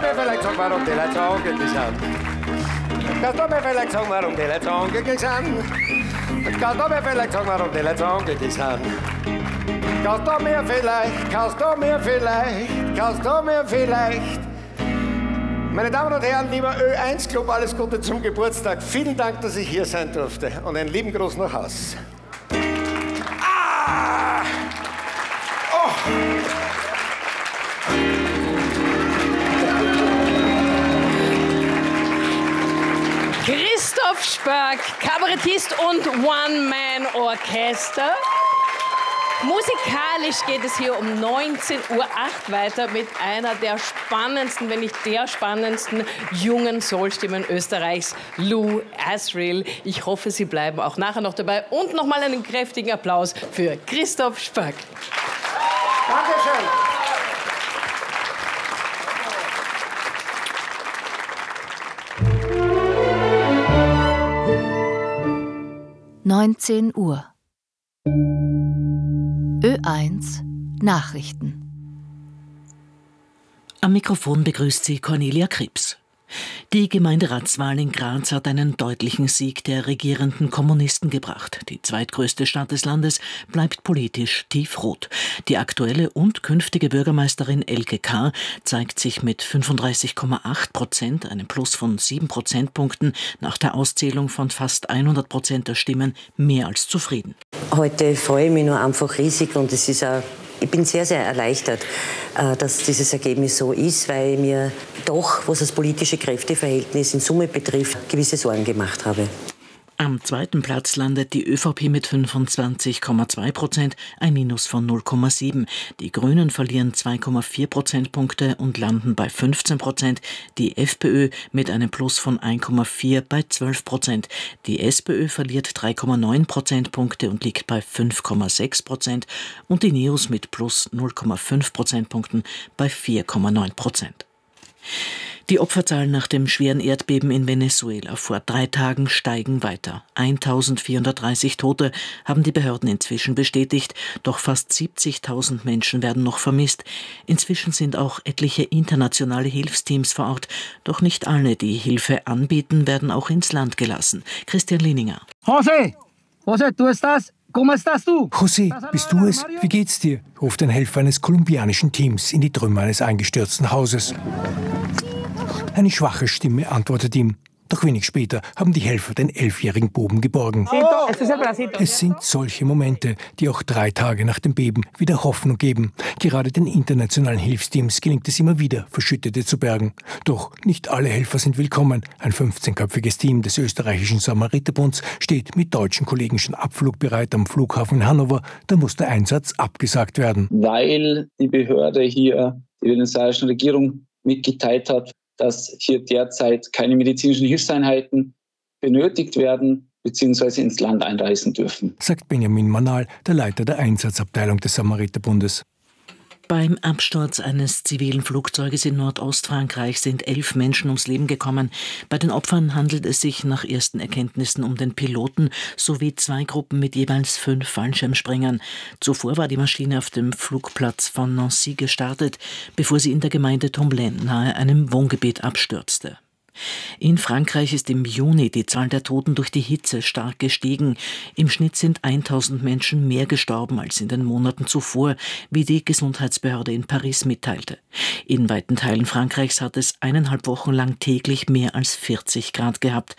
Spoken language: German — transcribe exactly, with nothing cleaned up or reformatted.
mir vielleicht sagen, warum die Leute so angegriffen sind? Kannst du mir vielleicht sagen, warum die Leute so angegriffen sind? Kannst du mir vielleicht sagen, warum die Leute so angegriffen sind? Kannst du mir vielleicht, kannst du mir vielleicht, kannst du mir vielleicht... Meine Damen und Herren, lieber Ö eins Club, alles Gute zum Geburtstag. Vielen Dank, dass ich hier sein durfte und einen lieben Gruß nach Haus. Ah! Oh! Christoph Spörk, Kabarettist und One-Man-Orchester. Musikalisch geht es hier um neunzehn Uhr acht weiter mit einer der spannendsten, wenn nicht der spannendsten jungen Soulstimmen Österreichs, Lou Asriel. Ich hoffe, Sie bleiben auch nachher noch dabei. Und nochmal einen kräftigen Applaus für Christoph Spörk. Dankeschön. neunzehn Uhr. Ö eins Nachrichten. Am Mikrofon begrüßt sie Cornelia Krebs. Die Gemeinderatswahl in Graz hat einen deutlichen Sieg der regierenden Kommunisten gebracht. Die zweitgrößte Stadt des Landes bleibt politisch tiefrot. Die aktuelle und künftige Bürgermeisterin Elke K. zeigt sich mit fünfunddreißig Komma acht Prozent, einem Plus von sieben Prozentpunkten, nach der Auszählung von fast hundert Prozent der Stimmen mehr als zufrieden. Heute freue ich mich nur einfach riesig und es ist auch Ich bin sehr, sehr erleichtert, dass dieses Ergebnis so ist, weil ich mir doch, was das politische Kräfteverhältnis in Summe betrifft, gewisse Sorgen gemacht habe. Am zweiten Platz landet die ÖVP mit fünfundzwanzig Komma zwei Prozent, ein Minus von null Komma sieben. Die Grünen verlieren zwei Komma vier Prozentpunkte und landen bei fünfzehn Prozent. Die FPÖ mit einem Plus von ein Komma vier bei zwölf Prozent. Die SPÖ verliert drei Komma neun Prozentpunkte und liegt bei fünf Komma sechs Prozent. Und die NEOS mit Plus null Komma fünf Prozentpunkten bei vier Komma neun Prozent. Die Opferzahlen nach dem schweren Erdbeben in Venezuela vor drei Tagen steigen weiter. eintausendvierhundertdreißig Tote haben die Behörden inzwischen bestätigt, doch fast siebzigtausend Menschen werden noch vermisst. Inzwischen sind auch etliche internationale Hilfsteams vor Ort, doch nicht alle, die Hilfe anbieten, werden auch ins Land gelassen. Christian Lininger. José, José, du estás? ¿Cómo estás tú? José, bist du es? Wie geht's dir? Ruft ein Helfer eines kolumbianischen Teams in die Trümmer eines eingestürzten Hauses. Eine schwache Stimme antwortet ihm. Doch wenig später haben die Helfer den elfjährigen Buben geborgen. Es sind solche Momente, die auch drei Tage nach dem Beben wieder Hoffnung geben. Gerade den internationalen Hilfsteams gelingt es immer wieder, Verschüttete zu bergen. Doch nicht alle Helfer sind willkommen. Ein fünfzehnköpfiges Team des österreichischen Samariterbunds steht mit deutschen Kollegen schon abflugbereit am Flughafen in Hannover. Da muss der Einsatz abgesagt werden. Weil die Behörde hier, die venezuelische Regierung, mitgeteilt hat, dass hier derzeit keine medizinischen Hilfseinheiten benötigt werden bzw. ins Land einreisen dürfen. Sagt Benjamin Manal, der Leiter der Einsatzabteilung des Samariterbundes. Beim Absturz eines zivilen Flugzeuges in Nordostfrankreich sind elf Menschen ums Leben gekommen. Bei den Opfern handelt es sich nach ersten Erkenntnissen um den Piloten sowie zwei Gruppen mit jeweils fünf Fallschirmspringern. Zuvor war die Maschine auf dem Flugplatz von Nancy gestartet, bevor sie in der Gemeinde Tomblain nahe einem Wohngebiet abstürzte. In Frankreich ist im Juni die Zahl der Toten durch die Hitze stark gestiegen. Im Schnitt sind tausend Menschen mehr gestorben als in den Monaten zuvor, wie die Gesundheitsbehörde in Paris mitteilte. In weiten Teilen Frankreichs hat es eineinhalb Wochen lang täglich mehr als vierzig Grad gehabt.